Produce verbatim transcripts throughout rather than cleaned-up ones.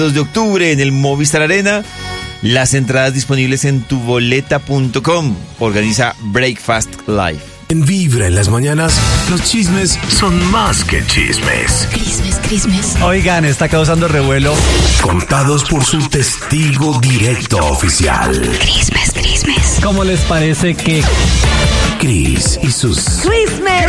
dos de octubre en el Movistar Arena. Las entradas disponibles en tu boleta punto com. Organiza Breakfast Live. En Vibra en las mañanas, los chismes son más que chismes. Crismes, crismes. Oigan, está causando revuelo. Contados por su testigo directo oficial. Crismes, crismes. ¿Cómo les parece que Cris y sus Crismes?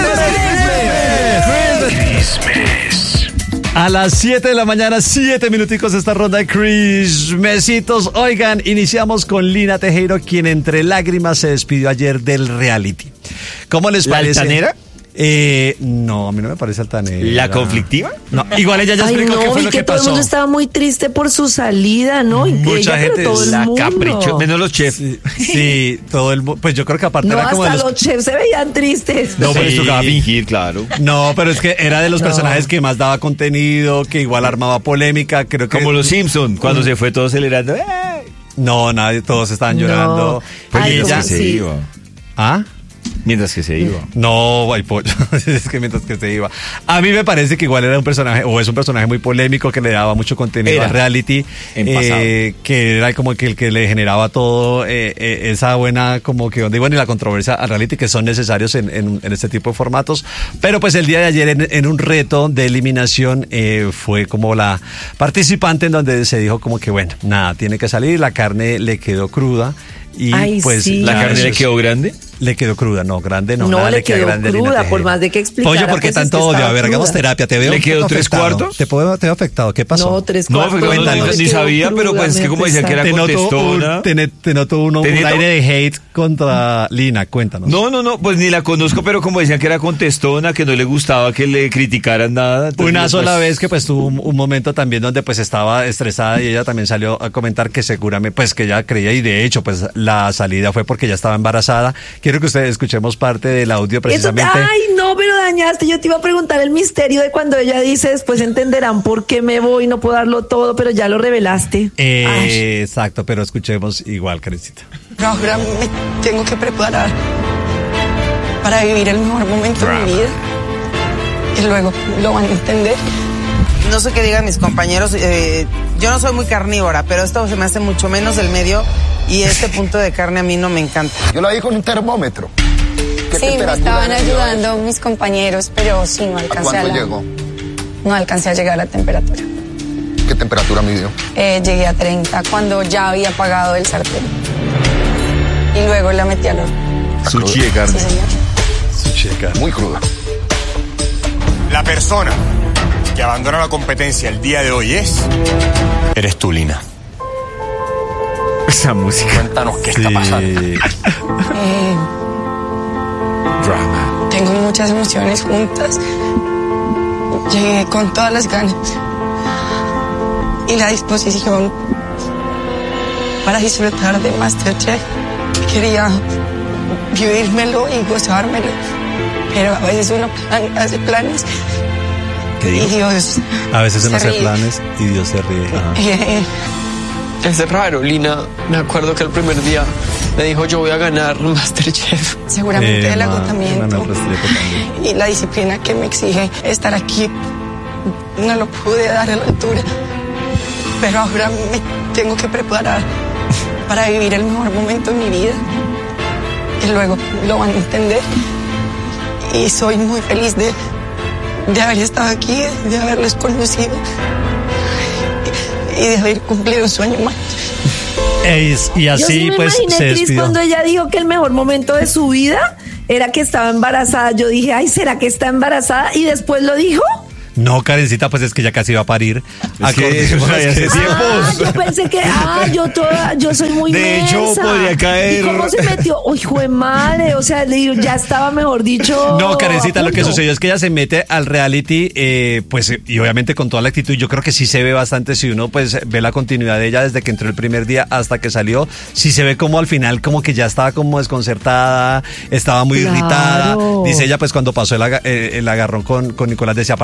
chismes? A las siete de la mañana, siete minuticos esta ronda de Crismesitos. Oigan, iniciamos con Lina Tejero, quien entre lágrimas se despidió ayer del reality. ¿Cómo les ¿La parece? altanera? Eh, no, a mí no me parece altanera. ¿La conflictiva? No, igual ella ya Ay, explicó no, qué fue vi lo que que todo el pasó. mundo estaba muy triste por su salida, ¿no? Y Mucha ella, gente, pero todo el La mundo. capricho, menos los chefs. Sí, sí, todo el mundo. Pues yo creo que aparte No, era como hasta de los... los... chefs se veían tristes. No, pero Sí, eso tocaba fingir, claro. No, pero es que era de los No. personajes que más daba contenido, que igual armaba polémica, creo que... Como los Simpson, cuando se fue todo acelerando. ¡Eh! No, nadie, todos estaban No. llorando. Pues Ay, mientras no, que se sí. iba. ¿Ah? Mientras que se iba. No, ay, pollo. Es que mientras que se iba. A mí me parece que igual era un personaje, o es un personaje muy polémico que le daba mucho contenido Era. al reality. En eh, que era como que el que le generaba todo, eh, eh, esa buena, como que, donde iban y la controversia al reality, que son necesarios en, en, en este tipo de formatos. Pero pues el día de ayer, en, en un reto de eliminación, eh, fue como la participante en donde se dijo como que, bueno, nada, tiene que salir, la carne le quedó cruda. Y Ay, pues sí. ¿La nada, carne eso le es- quedó grande? Le quedó cruda, no, grande no. No, nada le queda quedó grande a Lina cruda, Tejero. por más de que explicara, Pollo, ¿por qué pues, es tanto que odio? estaba A ver, hagamos cruda. terapia. Te veo ¿Le un quedó poco tres afectado. cuartos? Te puedo, te veo afectado. ¿Qué pasó? No, tres No, cuartos. porque no, le ni quedó sabía, pero pues es que como decían que era Te noto, contestona. un, te, ne- te noto uno, un ¿Te neto? aire de hate contra Lina. Cuéntanos. No, no, no, pues ni la conozco, pero como decían que era contestona, que no le gustaba que le criticaran nada. entonces, Una pues, sola vez que pues tuvo un, un momento también donde pues estaba estresada y ella también salió a comentar que seguramente pues que ella creía, y de hecho pues la salida fue porque ella estaba embarazada. Quiero que ustedes escuchemos parte del audio Eso- precisamente. ay, no, pero dañaste. Yo te iba a preguntar el misterio de cuando ella dice, después entenderán por qué me voy, no puedo darlo todo, pero ya lo revelaste. Eh, Ay. exacto, pero escuchemos igual, Karencita. Pero ahora me tengo que preparar para vivir el mejor momento de mi vida. Y luego lo van a entender. No sé qué digan mis compañeros, eh, yo no soy muy carnívora, pero esto se me hace mucho menos del medio y este punto de carne a mí no me encanta. Yo la vi con un termómetro. ¿Qué Sí, me temperatura estaban le dio ayudando mis compañeros, pero sí, no ¿A alcancé a, cuánto la- llegó? no alcancé a llegar a la temperatura. ¿Qué temperatura midió? Eh, llegué a treinta cuando ya había apagado el sartén. Y luego la metí al horno. Sushi de carne. Sí, señor. Su chica. Muy cruda. La persona que abandona la competencia el día de hoy es... Eres tú, Lina. Esa música. Cuéntanos qué está pasando. Eh, Drama. tengo muchas emociones juntas. Llegué con todas las ganas y la disposición para disfrutar de MasterChef. Quería vivírmelo y gozármelo, pero a veces uno plan- hace planes ¿Qué y digo? Dios A veces se se me hace ríe. planes y Dios se ríe. Ajá. eh, Es raro, Lina. Me acuerdo que el primer día me dijo yo voy a ganar MasterChef. seguramente Eh, el ma- agotamiento Manuel Restrepo también. y la disciplina que me exige estar aquí no lo pude dar a la altura, pero ahora me tengo que preparar para vivir el mejor momento de mi vida y luego lo van a entender y soy muy feliz de, de haber estado aquí, de haberlos conocido y, y de haber cumplido un sueño más. Es- y Yo así sí me pues imaginé, se Cris, despidió. cuando ella dijo que el mejor momento de su vida era que estaba embarazada. Yo dije, ay, ¿será que está embarazada? Y después lo dijo. No, Karencita, pues es que ya casi va a parir. Es que Acordémonos eso ya hace que- tiempo. Ah, yo pensé que, ah, yo toda, yo soy muy De hecho, mensa. podría caer- ¿Y cómo se metió? Uy, hijo de madre, o sea, le digo, ya estaba, mejor dicho. No, Karencita, a lo que punto. sucedió es que ella se mete al reality, eh, pues, eh, y obviamente con toda la actitud. Yo creo que sí se ve bastante, si uno pues ve la continuidad de ella desde que entró el primer día hasta que salió, sí se ve como al final como que ya estaba como desconcertada, estaba muy Claro. irritada. Dice ella, pues cuando pasó el, aga- eh, el agarrón con, con Nicolás, decía, aparte es que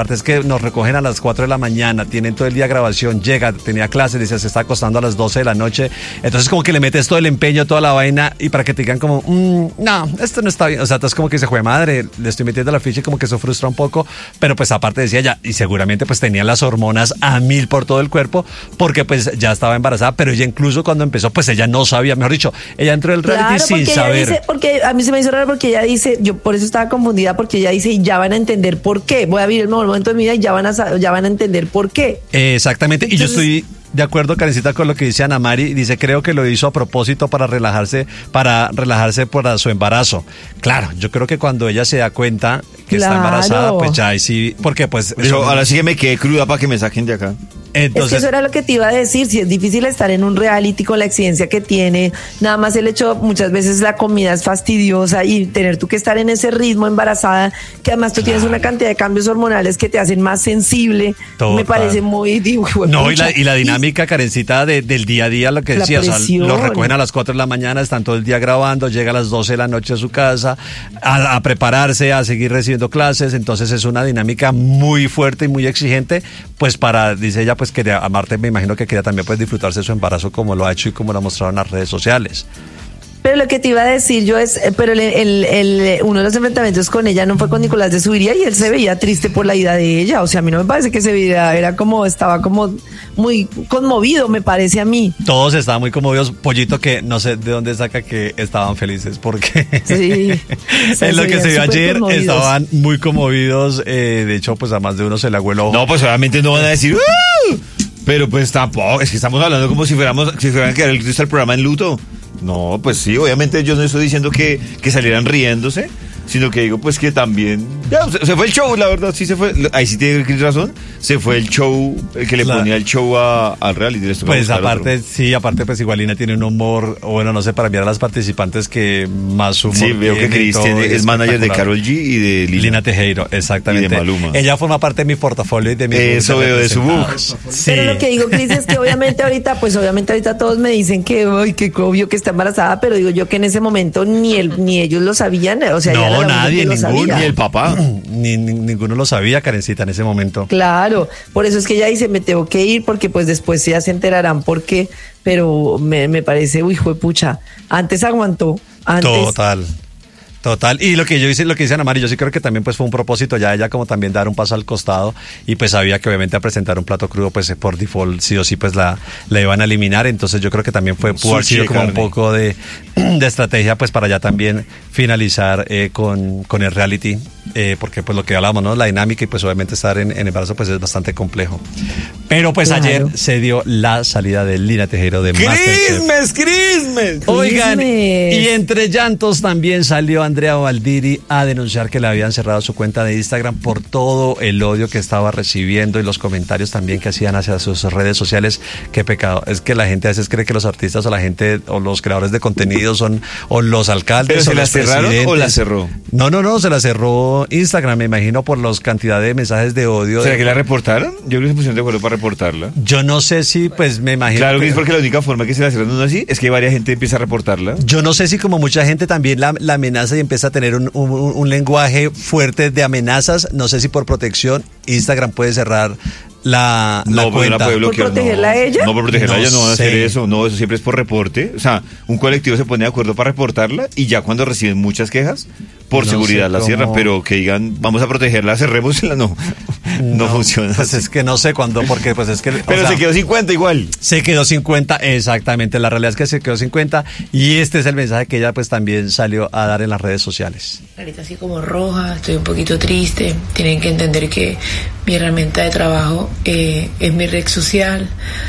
nos recogen a las cuatro de la mañana, tienen todo el día grabación, llega, tenía clases, dice, se está acostando a las doce de la noche, entonces como que le metes todo el empeño, toda la vaina, y para que te digan como, mmm, no, esto no está bien, o sea, entonces como que se juega madre, le estoy metiendo la ficha y como que eso frustra un poco, pero pues aparte decía ella, y seguramente pues tenía las hormonas a mil por todo el cuerpo, porque pues ya estaba embarazada, pero ella incluso cuando empezó, pues ella no sabía, mejor dicho, ella entró en el reality Claro, sin porque ella saber. dice, porque a mí se me hizo raro porque ella dice, yo por eso estaba confundida, porque ella dice, y ya van a entender por qué, voy a vivir el mejor momento de mi vida y ya van a, sa- ya van a entender por qué. Eh, exactamente, y yo Entonces- estoy de acuerdo, Karencita, con lo que dice Ana Mari. Dice, creo que lo hizo a propósito para relajarse, para relajarse por su embarazo. Claro, yo creo que cuando ella se da cuenta que está Claro. embarazada, pues ya ahí sí, porque pues... Dijo, eso- ahora sí que me quedé cruda para que me saquen de acá. Es que entonces, eso era lo que te iba a decir, si es difícil estar en un reality con la exigencia que tiene, nada más el hecho, muchas veces la comida es fastidiosa y tener tú que estar en ese ritmo embarazada, que además tú tienes una cantidad de cambios hormonales que te hacen más sensible, Total. me parece muy... digo, no, y la, pucha. y la dinámica, Karencita, de, del día a día, lo que La decía, o sea, presión. los recogen a las cuatro de la mañana, están todo el día grabando, llega a las doce de la noche a su casa, a, a prepararse, a seguir recibiendo clases, entonces es una dinámica muy fuerte y muy exigente, pues para, dice ella, pues quería amarte, me imagino que quería también pues disfrutarse de su embarazo como lo ha hecho y como lo ha mostrado en las redes sociales. Pero lo que te iba a decir yo es, eh, pero el, el- el- uno de los enfrentamientos con ella no fue con Nicolás de Subiría y él se veía triste por la ida de ella. O sea, a mí no me parece que se veía, era como, estaba como muy conmovido, me parece a mí. Todos estaban muy conmovidos, Pollito, que no sé de dónde saca que estaban felices, porque Sí. O sea, en lo se que se vio veían súper ayer conmovidos. estaban muy conmovidos, eh, de hecho pues a más de uno se le abueló. No, pues obviamente no van a decir, ¡uh! Pero pues tampoco, es que estamos hablando como si fuéramos, si fueran a quedar el Cristo al programa en luto. No, pues sí, obviamente yo no estoy diciendo que, que salieran riéndose, sino que digo pues que también, ya, se, se fue el show, la verdad, sí se fue, ahí sí tiene Chris razón, se fue el show, el que le Claro. ponía el show a, al reality. les tocó Pues buscar aparte, otro. sí, aparte pues igualina tiene un humor, o bueno, no sé, para enviar a las participantes que más humor Sí, veo que tiene y Chris todo, tiene- es manager de espectacular. Karol G y de Lina. Lina Tejero, exactamente. Y de Maluma. Ella forma parte de mi portafolio y de mi Eso book veo de su book. representados. Sí. Pero lo que digo, Cris, es que obviamente ahorita, pues obviamente ahorita todos me dicen que, ay, que obvio que está embarazada, pero digo yo que en ese momento ni él, ni ellos lo sabían, o sea, ella era No, la única nadie, que lo ninguno, sabía. Ni el papá. Ni, ni- ninguno lo sabía, Karencita, en ese momento. Claro, por eso es que ella dice, me tengo que ir, porque pues después ya se enterarán por qué, pero me, me parece, uy, hijo de pucha, antes aguantó, antes... Total. Total, y lo que yo hice, lo que dice Ana Mari, yo sí creo que también pues fue un propósito ya ella como también dar un paso al costado y pues sabía que obviamente a presentar un plato crudo pues por default sí o sí pues la, la iban a eliminar, entonces yo creo que también fue pudo haber Sushi sido de como un carne. poco de, de estrategia pues para ya también finalizar eh, con, con el reality, eh, porque pues lo que hablábamos, ¿no? La dinámica y pues obviamente estar en, en embarazo pues es bastante complejo. Pero pues Claro. ayer se dio la salida de Lina Tejero de Masterchef. ¡Crismes, crismes! Oigan, Chismes. y entre llantos también salió Andrea Valdiri a denunciar que le habían cerrado su cuenta de Instagram por todo el odio que estaba recibiendo y los comentarios también que hacían hacia sus redes sociales. Qué pecado. Es que la gente a veces cree que los artistas o la gente o los creadores de contenido son o los alcaldes. ¿Pero o se la los cerraron o presidentes. la cerró? No, no, no, se la cerró Instagram, me imagino, por los cantidad de mensajes de odio. ¿Será de- que la reportaron? Yo creo que se pusieron de acuerdo para reportarla. Yo no sé si, pues me imagino. Claro, que- Cris, porque la única forma que se la cierran uno así es que varias gente empieza a reportarla. Yo no sé si como mucha gente también la, la amenaza y empieza a tener un, un- un lenguaje fuerte de amenazas, no sé si por protección Instagram puede cerrar la, la No, porque no cuenta. la puede bloquear. ¿Por protegerla no. a ella? No, por protegerla a No ella no van a hacer sé. eso. No, eso siempre es por reporte. O sea, un colectivo se pone de acuerdo para reportarla y ya cuando reciben muchas quejas, por No seguridad sé la cómo- cierran. Pero que digan, vamos a protegerla, cerrémosla, no. No, funciona. Pues así. es que no sé cuándo, porque pues es que... o Pero sea, se quedó cincuenta igual. Se quedó cincuenta, exactamente. La realidad es que se quedó cincuenta y este es el mensaje que ella pues también salió a dar en las redes sociales. Carita así como roja, estoy un poquito triste. Tienen que entender que mi herramienta de trabajo eh, es mi red social.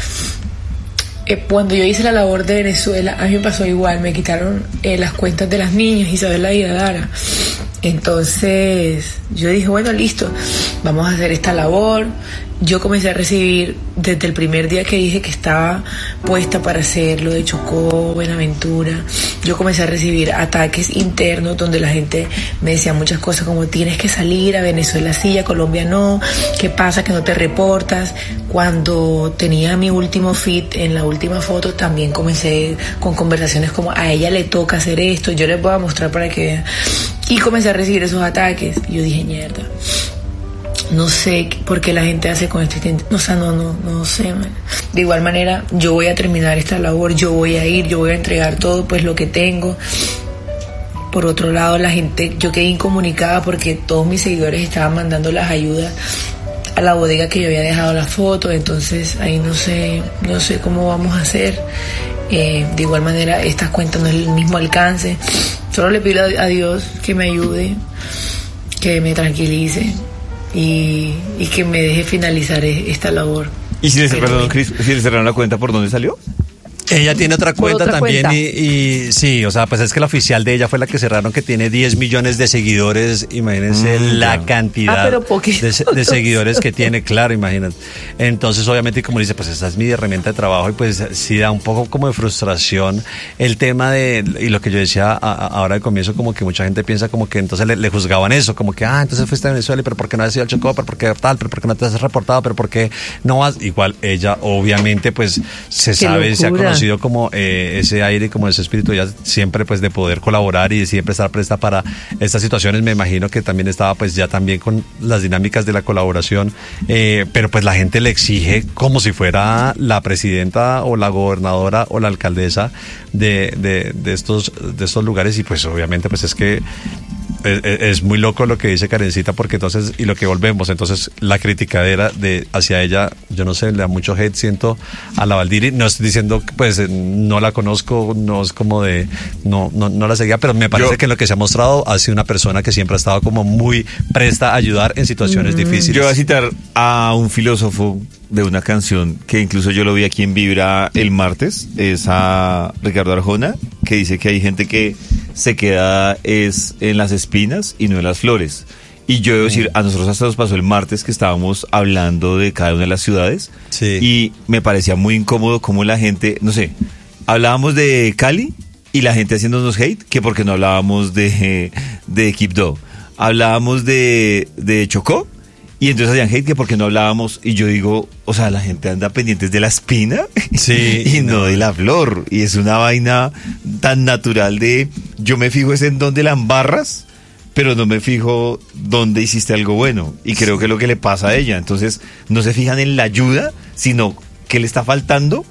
Eh, cuando yo hice la labor de Venezuela, a mí me pasó igual. Me quitaron eh, las cuentas de las niñas, Isabela y Adara. Entonces yo dije, bueno, listo, vamos a hacer esta labor. Yo comencé a recibir desde el primer día que dije que estaba puesta para hacerlo de Chocó, Buenaventura. Yo comencé a recibir ataques internos donde la gente me decía muchas cosas como tienes que salir a Venezuela sí, a Colombia no, ¿qué pasa que no te reportas? Cuando tenía mi último feed en la última foto también comencé con conversaciones como a ella le toca hacer esto, yo les voy a mostrar para que vean. Y comencé a recibir esos ataques y yo dije mierda. no sé por qué la gente hace con esto. O sea, no, no, no sé, man. De igual manera, yo voy a terminar esta labor, yo voy a ir, yo voy a entregar todo, pues lo que tengo. Por otro lado, la gente, yo quedé incomunicada porque todos mis seguidores estaban mandando las ayudas a la bodega que yo había dejado la foto, entonces ahí no sé, no sé cómo vamos a hacer. Eh, de igual manera, estas cuentas no es el mismo alcance. Solo le pido a Dios que me ayude, que me tranquilice y, y que me deje finalizar esta labor. ¿Y si le, perdón, Chris, si le cerraron la cuenta, por dónde salió? Ella tiene otra cuenta otra también cuenta. Y, y sí, o sea, pues es que la oficial de ella fue la que cerraron, que tiene diez millones de seguidores. Imagínense Mm, la ya. cantidad Ah, pero de, poquitos. de seguidores que tiene, claro, imagínate. Entonces, obviamente, como dice, pues esa es mi herramienta de trabajo y pues sí da un poco como de frustración el tema de, y lo que yo decía a, a, ahora al comienzo, como que mucha gente piensa como que entonces le, le juzgaban eso, como que, ah, entonces fuiste a Venezuela, pero ¿por qué no has ido al Chocó? ¿Pero por qué tal? ¿Pero por qué no te has reportado? ¿Pero por qué no vas? Igual ella, obviamente, pues se Qué sabe, se ha locura. conocido como eh, ese aire, como ese espíritu ya siempre pues de poder colaborar y de siempre estar presta para estas situaciones. Me imagino que también estaba pues ya también con las dinámicas de la colaboración, eh, pero pues la gente le exige como si fuera la presidenta o la gobernadora o la alcaldesa de, de, de estos de estos lugares y pues obviamente pues es que es, es muy loco lo que dice Karencita, porque entonces, y lo que volvemos, entonces la criticadera de hacia ella, yo no sé, le da mucho hate, siento, a la Valdiri. No estoy diciendo que pues no la conozco, no es como de, no, no, no la seguía, pero me parece Yo- que en lo que se ha mostrado ha sido una persona que siempre ha estado como muy presta a ayudar en situaciones difíciles. Yo voy a citar a un filósofo de una canción que incluso yo lo vi aquí en Vibra el martes, es a Ricardo Arjona, que dice que hay gente que se queda es en las espinas y no en las flores. Y yo debo decir, a nosotros hasta nos pasó el martes que estábamos hablando de cada una de las ciudades, Sí. y me parecía muy incómodo cómo la gente, no sé, hablábamos de Cali y la gente haciéndonos hate, que porque no hablábamos de, de Quibdó. Hablábamos de, de Chocó, y entonces hacían hate que porque no hablábamos, y yo digo, o sea, la gente anda pendientes de la espina Sí, y no, no. de la flor, y es una vaina tan natural de, yo me fijo es en dónde la embarras, pero no me fijo dónde hiciste algo bueno, y creo que es lo que le pasa a ella. Entonces no se fijan en la ayuda, sino que le está faltando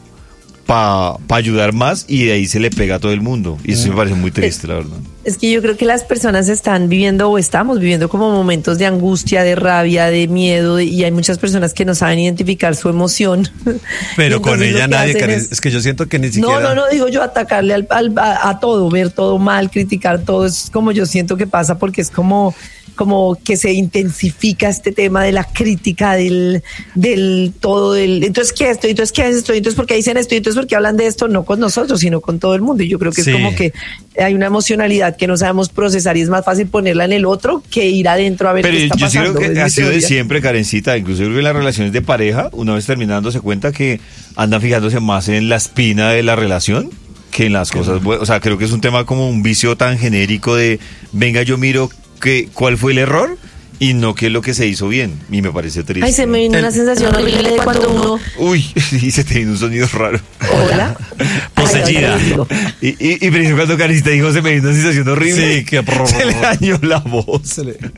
para pa ayudar más, y de ahí se le pega a todo el mundo, y eso sí me parece muy triste, la verdad. Es que yo creo que las personas están viviendo o estamos viviendo como momentos de angustia, de rabia, de miedo, de- y hay muchas personas que no saben identificar su emoción. Pero Y con entonces lo ella que nadie, hacen Karen, es- es que yo siento que ni No, siquiera... no, no, digo yo atacarle al, al- a, a todo, ver todo mal, criticar todo, es como yo siento que pasa, porque es como, como que se intensifica este tema de la crítica, del, del todo, del, entonces qué esto, entonces qué es esto, entonces por qué dicen esto, entonces por qué hablan de esto, no con nosotros, sino con todo el mundo. Y yo creo que Sí. es como que hay una emocionalidad que no sabemos procesar y es más fácil ponerla en el otro que ir adentro a ver Pero qué está yo sí pasando. creo es que mi ha sido de teoría. siempre, Karencita. Incluso yo creo que en las relaciones de pareja, una vez terminando, se cuenta que andan fijándose más en la espina de la relación que en las cosas buenas. O sea, creo que es un tema como un vicio tan genérico de, venga, yo miro que, cuál fue el error y no qué es lo que se hizo bien. Y me parece triste. Ay, se me vino El- una sensación horrible de cuando uno... Uy, y se te vino un sonido raro. Hola. Poseída. Ay, ahorita les digo. Y, y, y preciso cuando Karencita dijo, se me vino una sensación horrible. Sí, que- se le dañó la voz.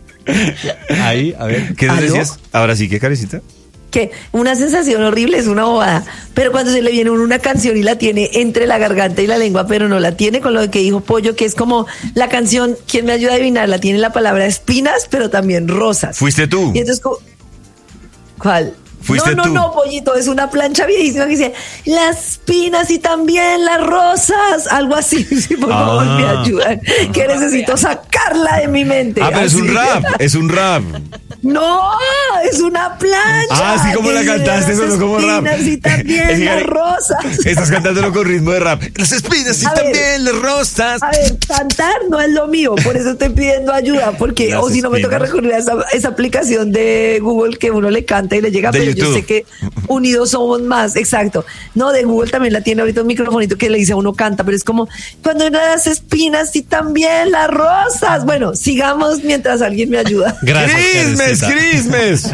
Ahí, a ver. ¿Qué nos ¿Aló? decías? Ahora sí, ¿qué, Karencita? Que una sensación horrible es una bobada, pero cuando se le viene uno una canción y la tiene entre la garganta y la lengua, pero no la tiene, con lo que dijo Pollo, que es como la canción, ¿quién me ayuda a adivinarla? Tiene la palabra espinas, pero también rosas. Fuiste tú. Y entonces, co- ¿cuál? Fuiste no, no, tú. no, Pollito, es una plancha viejísima que dice, las espinas y también las rosas, algo así, si por favor Ah. me ayudan, que necesito sacarla de mi mente. Ah, pero es un Así. rap, es un rap. No, es una plancha. Ah, sí, como que la dice cantaste, las sonó como rap. espinas y también Es que, las rosas. Estás cantándolo con ritmo de rap. Las espinas y A ver. también las rosas. A ver, cantar no es lo mío, por eso estoy pidiendo ayuda, porque Las o si no me toca espinas. recurrir a esa, esa aplicación de Google que uno le canta y le llega, De pero yo YouTube. sé que unidos somos más, exacto. No, de Google también la tiene ahorita un microfonito que le dice a uno canta, pero es como cuando las espinas y también las rosas. Bueno, sigamos mientras alguien me ayuda. Gracias, Chismes, Karencita. cabeza. Crismes!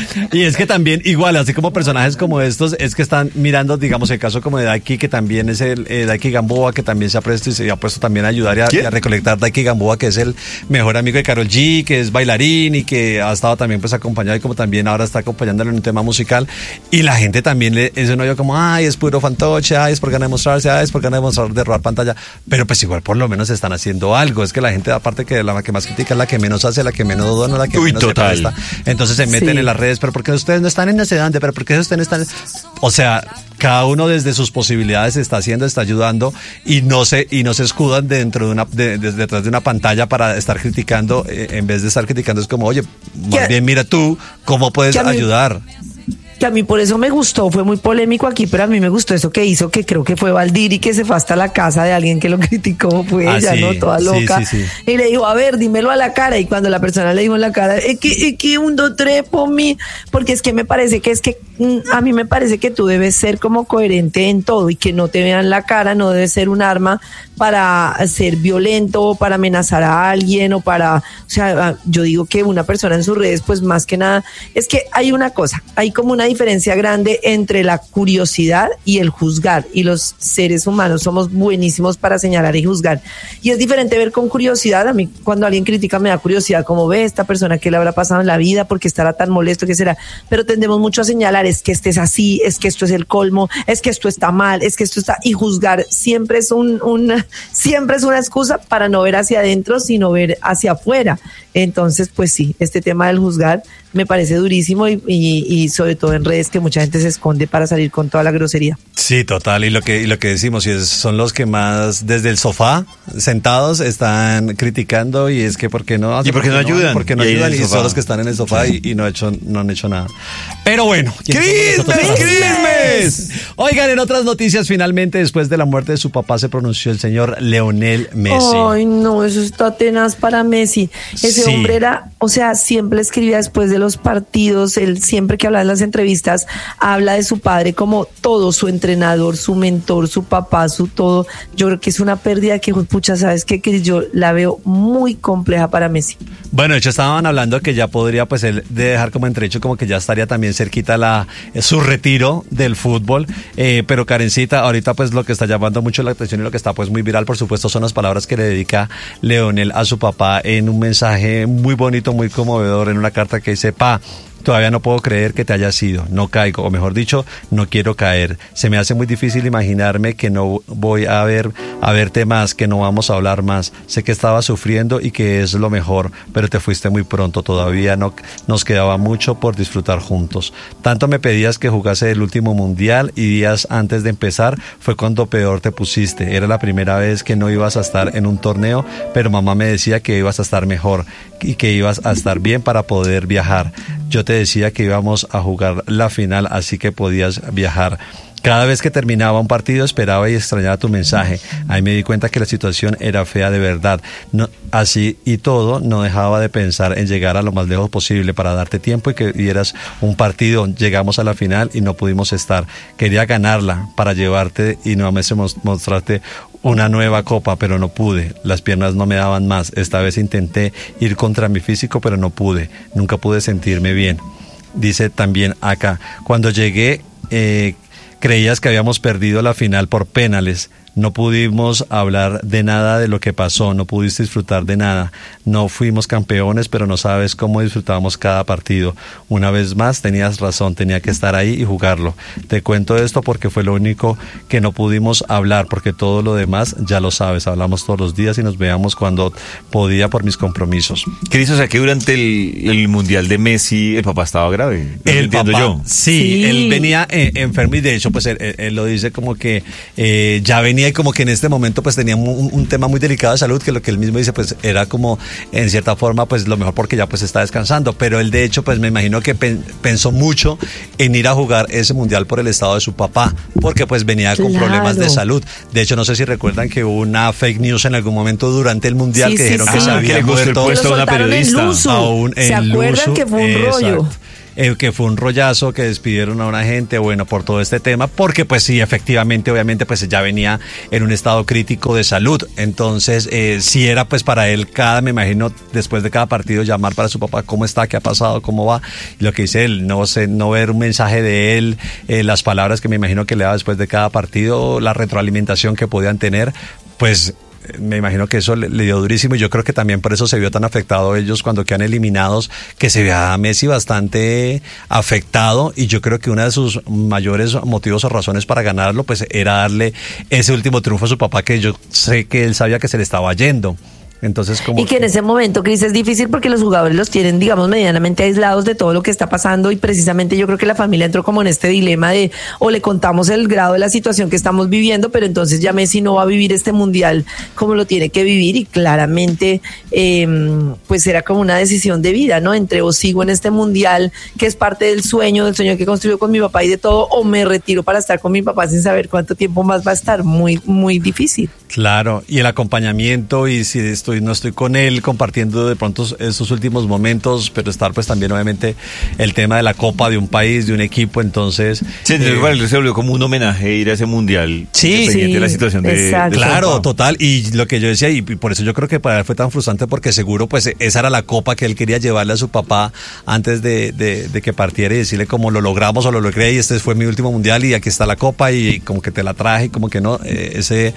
Y es que también, igual, así como personajes como estos, es que están mirando, digamos, el caso como de Daiki, que también es el eh, Daiki Gamboa, que también se ha puesto y se ha puesto también a ayudar y a, y a recolectar. Daiki Gamboa, que es el mejor amigo de Karol G, que es bailarín y que ha estado también pues acompañado y como también ahora está acompañándolo en un tema musical. Y la gente también le, es un hoyo como, ay, es puro fantoche, ay, es por ganar de mostrarse, ay, es por ganar de mostrar, de robar pantalla. Pero pues igual por lo menos están haciendo algo. Es que la gente, aparte que la que más critica es la que menos hace, la que menos dona, la que Uy, menos total. se presta. Entonces se meten Sí. en las redes, pero porque ustedes no están en ese dónde, pero porque ustedes no están. O sea, cada uno desde sus posibilidades está haciendo, está ayudando y no se y no se escudan dentro de una de, de- detrás de una pantalla para estar criticando, eh, en vez de estar criticando es como, oye, más Que- bien mira tú cómo puedes que a mí- ayudar. Que a mí por eso me gustó, fue muy polémico aquí, pero a mí me gustó eso que hizo, que creo que fue Valdiri, que se fue hasta la casa de alguien que lo criticó, fue Ah, ella, sí, ¿no? Toda sí, loca. sí, sí. Y le dijo, a ver, dímelo a la cara. Y cuando la persona le dijo en la cara, es que, es que un, dos, tres, por mí, porque es que me parece que es que, mm, a mí me parece que tú debes ser como coherente en todo y que no te vean la cara, no debes ser un arma para ser violento o para amenazar a alguien o para, o sea, yo digo que una persona en sus redes, pues más que nada, es que hay una cosa, hay como una diferencia grande entre la curiosidad y el juzgar, y los seres humanos somos buenísimos para señalar y juzgar, y es diferente ver con curiosidad. A mí cuando alguien critica me da curiosidad, como ve esta persona, qué le habrá pasado en la vida, por qué estará tan molesto, qué será, pero tendemos mucho a señalar, es que este es así, es que esto es el colmo, es que esto está mal, es que esto está, y juzgar siempre es un, un siempre es una excusa para no ver hacia adentro, sino ver hacia afuera. Entonces, pues sí, este tema del juzgar me parece durísimo y, y, y sobre todo en redes, que mucha gente se esconde para salir con toda la grosería. Sí, total, y lo que y lo que decimos, y es, son los que más desde el sofá sentados están criticando, y es que ¿por qué no? ¿Y por qué no ayudan? Porque no Y ahí en ayudan el y sofá. son los que están en el sofá y, y no, ha hecho, no han hecho nada. Pero bueno, ¿quiénes somos nosotros para ¡Crismes! juzgar? Oigan, en otras noticias, finalmente después de la muerte de su papá se pronunció el señor Leonel Messi. Ay, no, eso está tenaz para Messi. Ese Sí. hombre era, o sea, siempre escribía después de los partidos, él siempre que habla en las entrevistas, habla de su padre como todo, su entrenador, su mentor, su papá, su todo. Yo creo que es una pérdida que, pucha, ¿sabes qué? Que yo la veo muy compleja para Messi. Bueno, de hecho estaban hablando que ya podría pues él de dejar como entrecho como que ya estaría también cerquita la eh, su retiro del fútbol, eh, pero Karencita, ahorita pues lo que está llamando mucho la atención y lo que está pues muy viral, por supuesto, son las palabras que le dedica Leonel a su papá en un mensaje muy bonito, muy conmovedor, en una carta que dice: pa, todavía no puedo creer que te hayas ido, no caigo, o mejor dicho, no quiero caer. Se me hace muy difícil imaginarme que no voy a ver a verte más, que no vamos a hablar más. Sé que estabas sufriendo y que es lo mejor, pero te fuiste muy pronto, todavía no nos quedaba mucho por disfrutar juntos. Tanto me pedías que jugase el último mundial y días antes de empezar fue cuando peor te pusiste. Era la primera vez que no ibas a estar en un torneo, pero mamá me decía que ibas a estar mejor y que ibas a estar bien para poder viajar. Yo te decía que íbamos a jugar la final, así que podías viajar. Cada vez que terminaba un partido esperaba y extrañaba tu mensaje. Ahí me di cuenta que la situación era fea de verdad. No, así y todo, no dejaba de pensar en llegar a lo más lejos posible para darte tiempo y que vieras un partido. Llegamos a la final y no pudimos estar. Quería ganarla para llevarte y nuevamente mostrarte una nueva copa, pero no pude. Las piernas no me daban más. Esta vez intenté ir contra mi físico, pero no pude. Nunca pude sentirme bien. Dice también acá, cuando llegué, eh, creías que habíamos perdido la final por penales. No pudimos hablar de nada de lo que pasó, no pudiste disfrutar de nada. No fuimos campeones, pero no sabes cómo disfrutábamos cada partido. Una vez más, tenías razón, tenía que estar ahí y jugarlo. Te cuento esto porque fue lo único que no pudimos hablar, porque todo lo demás ya lo sabes. Hablamos todos los días y nos veíamos cuando podía por mis compromisos. Cris, o sea que durante el, el Mundial de Messi el papá estaba grave. ¿No El entiendo papá, yo? Sí, Sí. él venía eh, enfermo y de hecho pues él, él- él lo dice como que eh, ya venía y como que en este momento pues tenía un, un tema muy delicado de salud, que lo que él mismo dice pues era como en cierta forma pues lo mejor porque ya pues está descansando, pero él de hecho pues me imagino que pen- pensó mucho en ir a jugar ese mundial por el estado de su papá, porque pues venía con Claro. problemas de salud. De hecho no sé si recuerdan que hubo una fake news en algún momento durante el mundial Sí, que sí, dijeron sí. que se Ah, había que le costó el muerto puesto Lo a una soltaron en periodista. Luzu. a un- ¿Se en acuerdan Luzu? que fue un rollo? Exacto. eh, que fue un rollazo, que despidieron a una gente, bueno, por todo este tema, porque pues sí, efectivamente, obviamente, pues ya venía en un estado crítico de salud. Entonces, eh, sí era pues para él cada, me imagino, después de cada partido llamar para su papá, ¿cómo está? ¿Qué ha pasado? ¿Cómo va? Y lo que dice él, no sé, no ver un mensaje de él, eh, las palabras que me imagino que le daba después de cada partido, la retroalimentación que podían tener, pues me imagino que eso le, le dio durísimo, y yo creo que también por eso se vio tan afectado ellos cuando quedan eliminados, que se ve a Messi bastante afectado, y yo creo que uno de sus mayores motivos o razones para ganarlo pues era darle ese último triunfo a su papá, que yo sé que él sabía que se le estaba yendo. Entonces, como y que en ese momento, Cris, es difícil porque los jugadores los tienen, digamos, medianamente aislados de todo lo que está pasando, y precisamente yo creo que la familia entró como en este dilema de o le contamos el grado de la situación que estamos viviendo, pero entonces ya Messi no va a vivir este mundial como lo tiene que vivir, y claramente eh, pues era como una decisión de vida, ¿no? Entre o sigo en este mundial que es parte del sueño, del sueño que construyó con mi papá y de todo, o me retiro para estar con mi papá sin saber cuánto tiempo más va a estar. Muy, muy difícil. Claro, y el acompañamiento, y si estoy no estoy con él compartiendo de pronto esos últimos momentos, pero estar pues también obviamente el tema de la copa de un país, de un equipo, entonces... Sí, eh, vale, se volvió como un homenaje ir a ese mundial. Sí, independiente sí, de la situación de, de claro, copa. Total, y lo que yo decía, y por eso yo creo que para él fue tan frustrante, porque seguro pues esa era la copa que él quería llevarle a su papá antes de, de, de que partiera, y decirle como lo logramos o lo logré, y este fue mi último mundial y aquí está la copa, y como que te la traje, y como que no, eh, ese...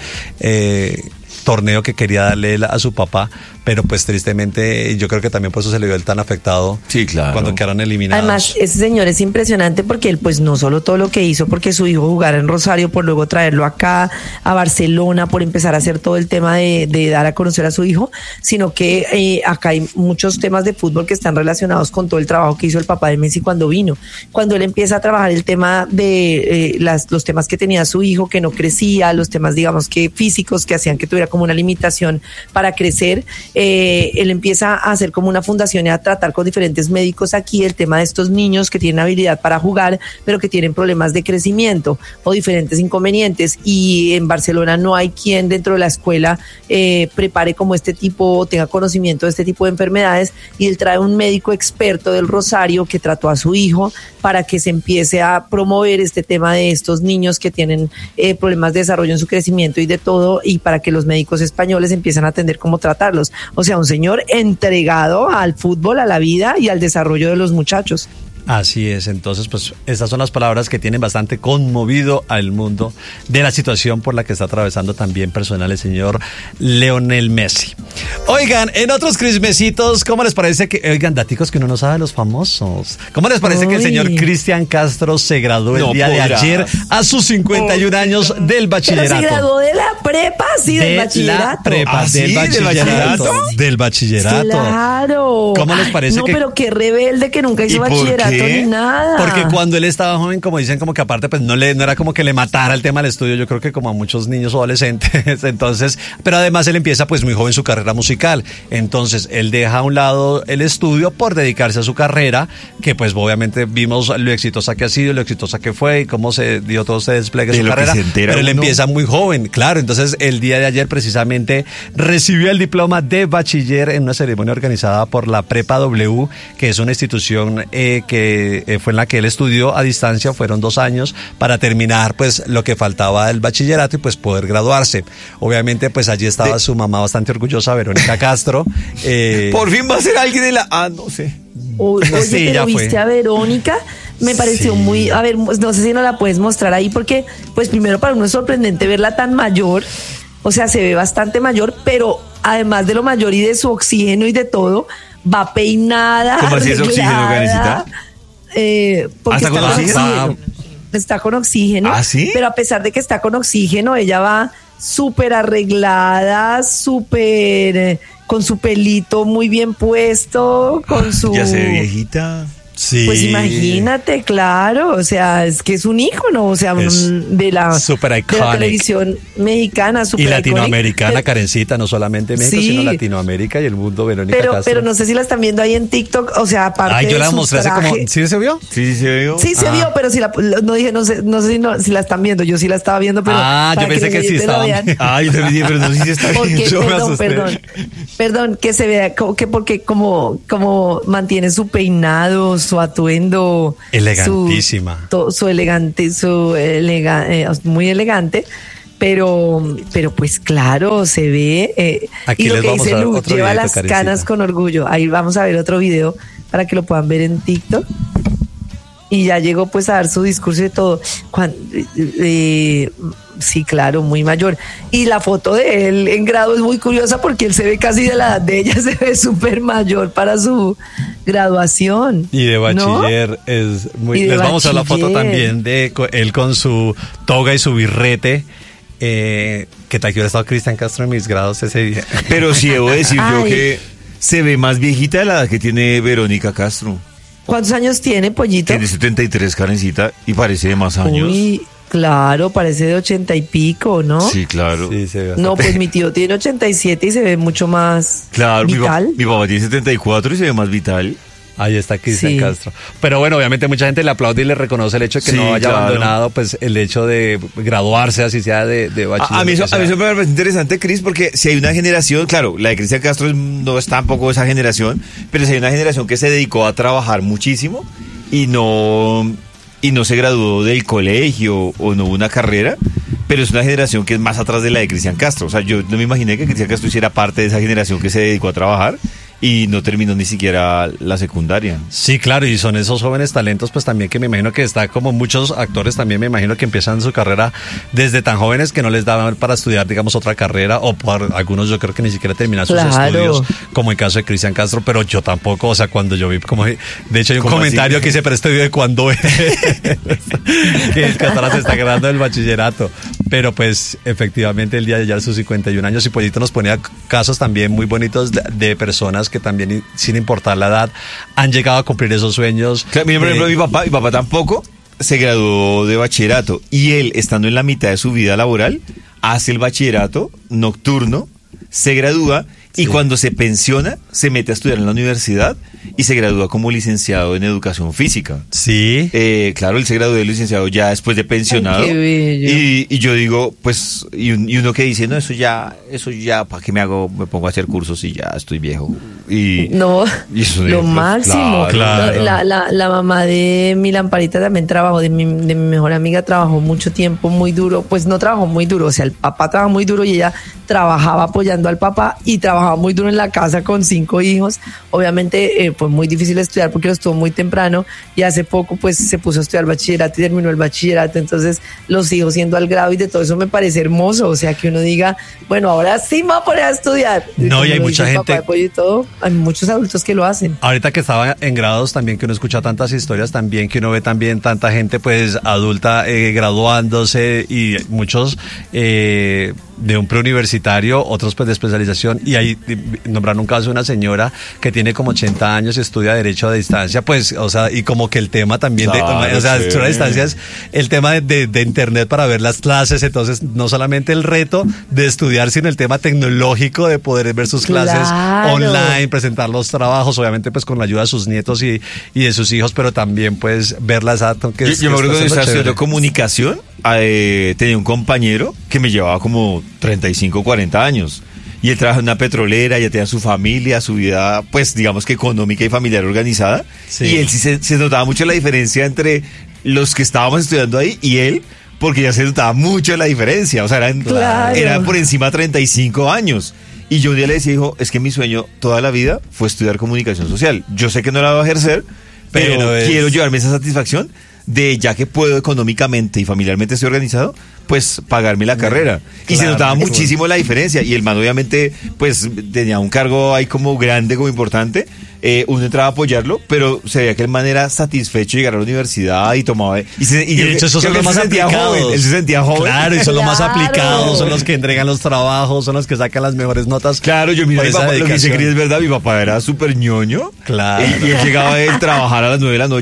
Eh, torneo que quería darle a su papá, pero pues tristemente yo creo que también por eso se le vio el tan afectado. Sí, claro. Cuando quedaron eliminados. Además, ese señor es impresionante porque él pues no solo todo lo que hizo porque su hijo jugara en Rosario, por luego traerlo acá a Barcelona, por empezar a hacer todo el tema de, de dar a conocer a su hijo, sino que eh, acá hay muchos temas de fútbol que están relacionados con todo el trabajo que hizo el papá de Messi cuando vino. Cuando él empieza a trabajar el tema de eh, las, los temas que tenía su hijo, que no crecía, los temas digamos que físicos que hacían que tuviera como una limitación para crecer, eh, él empieza a hacer como una fundación y a tratar con diferentes médicos aquí el tema de estos niños que tienen habilidad para jugar, pero que tienen problemas de crecimiento o diferentes inconvenientes, y en Barcelona no hay quien dentro de la escuela eh, prepare como este tipo, o tenga conocimiento de este tipo de enfermedades, y él trae un médico experto del Rosario que trató a su hijo para que se empiece a promover este tema de estos niños que tienen eh, problemas de desarrollo en su crecimiento y de todo, y para que los médicos españoles empiezan a atender cómo tratarlos. O sea, un señor entregado al fútbol, a la vida y al desarrollo de los muchachos. Así es, entonces pues estas son las palabras que tienen bastante conmovido al mundo de la situación por la que está atravesando también personal el señor Lionel Messi. Oigan, en otros crismecitos, ¿cómo les parece que, oigan, daticos que uno no sabe de los famosos? ¿Cómo les parece Uy. que el señor Cristian Castro se graduó el no día podrás. de ayer a sus cincuenta y un oh, años del bachillerato? Pero se graduó de la prepa, sí, de del bachillerato. La prepa, ¿Ah, del, sí? bachillerato, ¿Del bachillerato? Del bachillerato. Claro. ¿Cómo les parece no, que...? No, pero qué rebelde que nunca hizo bachillerato ni nada. Porque cuando él estaba joven, como dicen, como que aparte, pues no le, no era como que le matara el tema del estudio, yo creo que como a muchos niños o adolescentes, entonces, pero además él empieza pues muy joven su carrera musical, entonces él deja a un lado el estudio por dedicarse a su carrera, que pues obviamente vimos lo exitosa que ha sido, lo exitosa que fue y cómo se dio todo este despliegue de su carrera, pero él uno. empieza muy joven, claro, entonces el día de ayer precisamente recibió el diploma de bachiller en una ceremonia organizada por la Prepa W, que es una institución eh, que eh, fue en la que él estudió a distancia, fueron dos años para terminar pues lo que faltaba del bachillerato y pues poder graduarse. Obviamente pues allí estaba de... su mamá bastante orgullosa, Verónica Castro. Eh... Por fin va a ser alguien de la... Ah, no sé. Oye, oye sí, pero viste fue. a Verónica, me pareció sí. muy... A ver, no sé si no la puedes mostrar ahí porque pues primero para uno es sorprendente verla tan mayor, o sea, se ve bastante mayor, pero además de lo mayor y de su oxígeno y de todo, va peinada. ¿Cómo así es oxígeno, Karencita? Eh, porque ¿Hasta está con oxígeno? oxígeno. Está con oxígeno. ¿Ah, sí? Pero a pesar de que está con oxígeno, ella va súper arreglada, súper... Eh, con su pelito muy bien puesto, con su... Ya se ve viejita. Sí. Pues imagínate, claro, o sea, es que es un ícono, o sea, es de, la, de la televisión mexicana, super y latinoamericana, pero, Karencita, no solamente México, sí, sino Latinoamérica y el mundo, Verónica pero, Castro. Pero no sé si la están viendo ahí en TikTok, o sea, aparte Ay, yo de la sus mostré hace como, ¿sí se vio? Sí, sí se vio. Sí, se ah. vio, pero si la, no dije, no sé, no sé si, no, si la están viendo, yo sí la estaba viendo, pero ah, yo pensé que, que sí estaba. Ay, yo también, pero no sé si está porque, yo perdón, perdón, perdón, que se vea, que porque como, como mantiene su peinado, su atuendo. Elegantísima. Su, to, su elegante, su elega, eh, muy elegante. Pero, pero pues claro, se ve. Eh, Aquí y lo les que vamos dice a dar Luz, otro lleva videito, las Karencita. canas con orgullo. Ahí vamos a ver otro video para que lo puedan ver en TikTok. Y ya llegó pues a dar su discurso y todo. Cuando, eh, sí, claro, muy mayor. Y la foto de él en grado es muy curiosa porque él se ve casi de la edad de ella, se ve súper mayor para su graduación. Y de ¿no? bachiller es muy... Y de Les vamos a dar la foto bachiller. también de co- él con su toga y su birrete. Eh, que tal que hubiera estado Cristian Castro en mis grados ese día. Pero sí debo decir yo Ay. que se ve más viejita de la edad que tiene Verónica Castro. ¿Cuántos años tiene, Pollito? Tiene setenta y tres, Karencita, y parece de más años. Uy, claro, parece de ochenta y pico, ¿no? Sí, claro. Sí, se ve No, bastante. pues mi tío tiene ochenta y siete y se ve mucho más Claro, mi, pa- vital. mi papá tiene setenta y cuatro y se ve más vital. Ahí está Cristian Sí. Castro. Pero bueno, obviamente mucha gente le aplaude y le reconoce el hecho de que Sí, no haya claro. abandonado pues el hecho de graduarse, así sea de, de bachiller. A, a mí eso, lo que a mí sea. eso me parece interesante, Cris, porque si hay una generación, claro, la de Cristian Castro es- no es tampoco esa generación, pero si hay una generación que se dedicó a trabajar muchísimo y no, y no se graduó del colegio o no hubo una carrera, pero es una generación que es más atrás de la de Cristian Castro. O sea, yo no me imaginé que Cristian Castro hiciera parte de esa generación que se dedicó a trabajar y no terminó ni siquiera la secundaria. Sí, claro, y son esos jóvenes talentos, pues también que me imagino que está como muchos actores también me imagino que empiezan su carrera desde tan jóvenes que no les daban para estudiar, digamos, otra carrera, o por algunos yo creo que ni siquiera terminan sus Claro. estudios, como el caso de Cristian Castro, pero yo tampoco, o sea, cuando yo vi como, de hecho hay un ¿Cómo comentario así? que dice, pero este video de cuándo es, que es que hasta ahora se está graduando del bachillerato, pero pues efectivamente el día de ayer sus cincuenta y un años y Pollito nos ponía casos también muy bonitos de, de personas que también, sin importar la edad, han llegado a cumplir esos sueños. Claro, mira, por de- ejemplo, mi papá, mi papá tampoco se graduó de bachillerato y él, estando en la mitad de su vida laboral, hace el bachillerato nocturno, se gradúa y Sí. cuando se pensiona se mete a estudiar en la universidad y se gradúa como licenciado en educación física. Sí. Eh, claro, él se graduó de licenciado ya después de pensionado. Ay, qué bello. Y, y yo digo, pues, y, un- y uno que dice, no, eso ya, eso ya, ¿para qué me hago? Me pongo a hacer cursos y ya estoy viejo. Y, No, y eso de- lo máximo. claro. La, la, la mamá de mi Lamparita también trabajó, de mi, de mi mejor amiga trabajó mucho tiempo, muy duro. Pues no trabajó muy duro, o sea, el papá trabajó muy duro y ella trabajaba apoyando al papá y trabajaba muy duro en la casa con cinco hijos. Obviamente eh, fue muy difícil estudiar porque lo estuvo muy temprano y hace poco pues se puso a estudiar bachillerato y terminó el bachillerato. Entonces los hijos yendo al grado y de todo eso me parece hermoso. O sea, que uno diga, bueno, ahora sí me voy a poner a estudiar. No, y como hay lo mucha dice el gente- papá de Pollo y todo, hay muchos adultos que lo hacen. Ahorita que estaba en grados también, que uno escucha tantas historias también, que uno ve también tanta gente pues adulta eh, graduándose y muchos eh, de un preuniversitario, otros pues de especialización, y ahí eh, nombraron un caso de una señora que tiene como ochenta años y estudia Derecho a Distancia, pues, o sea, y como que el tema también Claro, de, o sea, sí. estudiar a distancia es el tema de, de- de internet para ver las clases, entonces no solamente el reto de estudiar, sino el tema tecnológico de poder ver sus clases Claro. online, presentar los trabajos, obviamente pues con la ayuda de sus nietos y, y de sus hijos, pero también pues verlas a que Yo, es- yo me que acuerdo está cuando estaba siendo estudiando chévere. comunicación, eh, tenía un compañero que me llevaba como treinta y cinco, cuarenta años. Y él trabajaba en una petrolera, ya tenía su familia, su vida, pues digamos que económica y familiar organizada. Sí. Y él sí se, se notaba mucho la diferencia entre los que estábamos estudiando ahí y él, porque ya se notaba mucho la diferencia. O sea, eran, Claro. eran por encima de treinta y cinco años. Y yo un día le decía, hijo, es que mi sueño toda la vida fue estudiar comunicación social. Yo sé que no la voy a ejercer, pero, Pero es- quiero llevarme esa satisfacción de, ya que puedo económicamente y familiarmente estoy organizado, pues pagarme la carrera. Y se Claro, notaba qué muchísimo la diferencia. Y el man obviamente pues tenía un cargo ahí como grande, como importante. Eh, uno entraba a apoyarlo, pero se veía que el man era satisfecho de llegar a la universidad y tomaba... Y, se, Y de hecho esos creo son que los él más se sentía aplicados. joven, él se sentía joven. Claro, y son los más Claro. aplicados, son los que entregan los trabajos, son los que sacan las mejores notas. Claro, yo mira, por mi esa papá, lo que dice dedicación. Cris es verdad, mi papá era súper ñoño. Claro. Y, y él llegaba a él trabajar a las nueve de la noche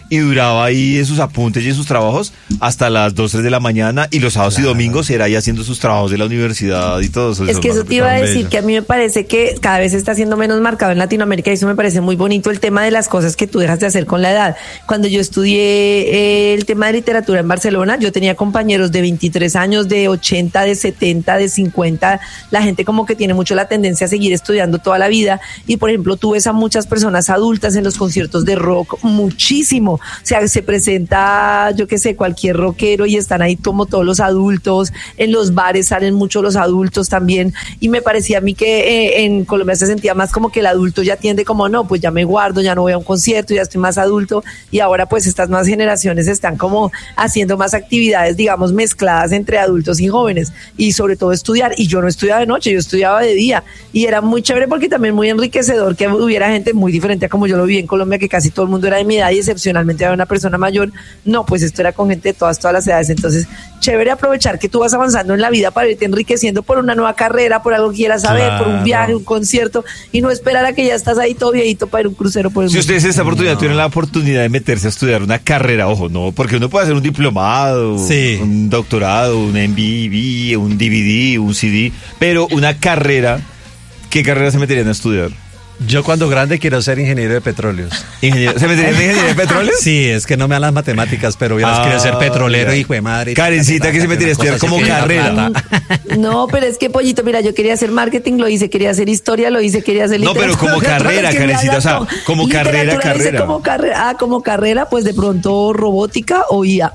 y duraba ahí en sus apuntes y en sus trabajos hasta las dos, tres de la mañana, y los sábados claro. y domingos era ahí haciendo sus trabajos de la universidad y todo eso. Es que eso te iba a decir, bello. Que a mí me parece que cada vez está siendo menos marcado en Latinoamérica, y eso me parece muy bonito, el tema de las cosas que tú dejas de hacer con la edad. Cuando yo estudié eh, el tema de literatura en Barcelona, yo tenía compañeros de veintitrés años, de ochenta, de setenta, de cincuenta, la gente como que tiene mucho la tendencia a seguir estudiando toda la vida, y por ejemplo tú ves a muchas personas adultas en los conciertos de rock muchísimo, o sea, se presenta, yo qué sé, cualquier rockero y están ahí como todos los adultos, en los bares salen mucho los adultos también, y me parecía a mí que eh, en Colombia se sentía más como que el adulto ya tiende como, no, pues ya me guardo, ya no voy a un concierto, ya estoy más adulto, y ahora pues estas nuevas generaciones están como haciendo más actividades, digamos, mezcladas entre adultos y jóvenes, y sobre todo estudiar, y yo no estudiaba de noche, yo estudiaba de día, y era muy chévere porque también muy enriquecedor que hubiera gente muy diferente a como yo lo vi en Colombia, que casi todo el mundo era de mi edad y excepcionalmente había una persona mayor. No, pues esto era con gente de todas, todas las edades. Entonces, chévere aprovechar que tú vas avanzando en la vida para irte enriqueciendo por una nueva carrera, por algo que quieras saber, claro. por un viaje, un concierto, y no esperar a que ya estás ahí todo viejito para ir a un crucero por el Si mundo. ustedes esta oportunidad no. tuvieran la oportunidad de meterse a estudiar una carrera, ojo, no, porque uno puede hacer un diplomado, sí. un doctorado, un M V B, un D V D, un C D, pero una carrera, ¿qué carrera se meterían a estudiar? Yo cuando grande quiero ser ingeniero de petróleos. ¿Ingeniero? ¿Se metería en ingeniería de petróleos? Sí, es que no me dan las matemáticas, pero yo ah, quiero ser petrolero, hijo de madre. Karencita, que se metería a estudiar como carrera. No, pero es que, Pollito, mira, yo quería hacer marketing, lo hice, quería hacer historia, lo hice, quería hacer literatura. No, pero como carrera, Karencita, o sea, como carrera, carrera. Como carrera. Ah, como carrera, pues de pronto robótica o I A.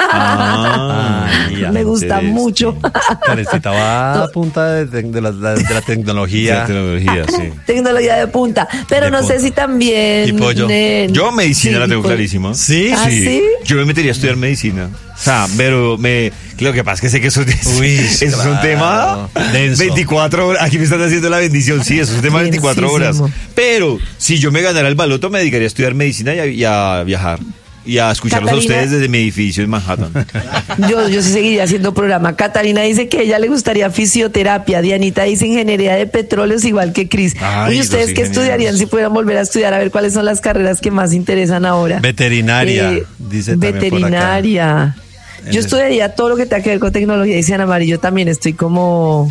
Ah, I A. Me gusta mucho. Karencita va a punta de, de, la, de la tecnología. De la tecnología, sí. Tecnología de punta, pero de no punta. sé si también... ¿Y pollo? Eh, yo medicina sí, la tengo pollo. Clarísima. ¿Sí? ¿Ah, sí. sí? Yo me metería a estudiar medicina. O sea, pero me... Lo que pasa es que sé que eso, es, Uy, eso claro. es un tema denso. veinticuatro horas. Aquí me están haciendo la bendición. Sí, eso es un tema de veinticuatro horas. Pero si yo me ganara el baloto, me dedicaría a estudiar medicina y a, y a viajar. Y a escucharlos Catalina, a ustedes desde mi edificio en Manhattan. Yo, yo sí seguiría haciendo programa. Catalina dice que a ella le gustaría fisioterapia. Dianita dice ingeniería de petróleos, igual que Cris. ¿Y ustedes qué estudiarían si pudieran volver a estudiar? A ver cuáles son las carreras que más interesan ahora. Veterinaria, eh, dice Veterinaria. Yo estudiaría todo lo que tenga que ver con tecnología. Dice Ana Mari, yo también estoy como...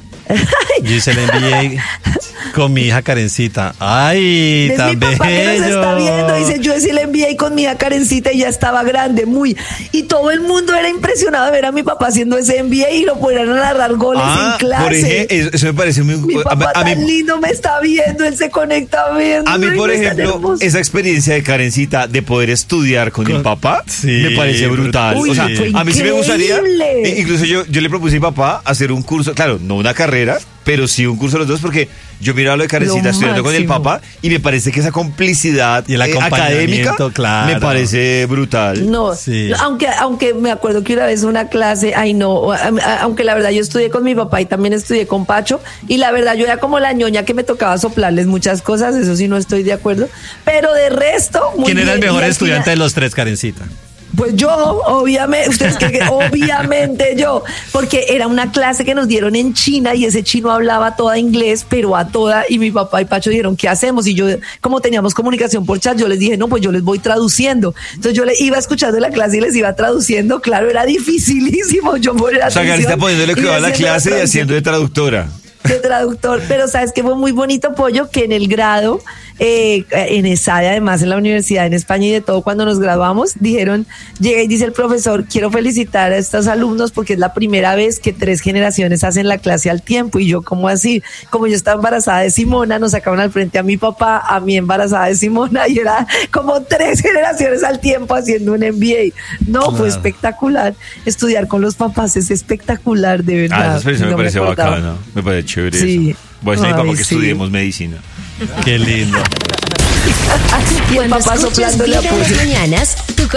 Yo hice el M B A con mi hija Karencita. Ay, es tan mi papá bello. Que nos está viendo. Dice, yo hice el M B A con mi hija Karencita y ya estaba grande, muy. Y todo el mundo era impresionado de ver a mi papá haciendo ese M B A y lo podían narrar goles ah, en clase. Por ejemplo, eso me parece muy... Mi papá a, a tan mí, lindo me está viendo, él se conecta viendo. A mí, por ejemplo, esa experiencia de Karencita de poder estudiar con, con el papá sí, me parece brutal. Uy, o sea, sí. a mí sí me gustaría. Incluso yo, yo le propuse a mi papá hacer un curso, claro, no una carrera, pero sí un curso de los dos, porque yo miraba lo de Karencita estudiando con el papá y me parece que esa complicidad y el eh, académica claro. me parece brutal. No, sí. aunque aunque me acuerdo que una vez una clase, ay no, aunque la verdad yo estudié con mi papá y también estudié con Pacho, y la verdad yo era como la ñoña que me tocaba soplarles muchas cosas, eso sí no estoy de acuerdo, pero de resto... Muy ¿Quién bien, era el mejor estudiante final, de los tres, Karencita? Pues yo, obviamente, ustedes creen que obviamente yo, porque era una clase que nos dieron en China y ese chino hablaba toda inglés, pero a toda, y mi papá y Pacho dijeron, ¿qué hacemos? Y yo, como teníamos comunicación por chat, yo les dije, no, pues yo les voy traduciendo. Entonces yo le iba escuchando la clase y les iba traduciendo, claro, era dificilísimo. Yo por o sea, Karencita poniéndole cuidado a la clase y haciendo de traductora. De traductor, pero sabes que fue muy bonito, Pollo, que en el grado, eh, en ESADE, además en la universidad en España y de todo, cuando nos graduamos, dijeron, llega y dice el profesor, quiero felicitar a estos alumnos porque es la primera vez que tres generaciones hacen la clase al tiempo. Y yo, ¿cómo así? Como yo estaba embarazada de Simona, nos sacaron al frente a mi papá, a mí embarazada de Simona, y era como tres generaciones al tiempo haciendo un M B A. No, claro. Fue espectacular. Estudiar con los papás es espectacular, de verdad. Ah, esa experiencia no me parece bacana, me parece chévere sí. eso. Voy a decir a mi papá que sí. estudiemos medicina. Qué lindo. Y el papá soplándole a mañanas, tu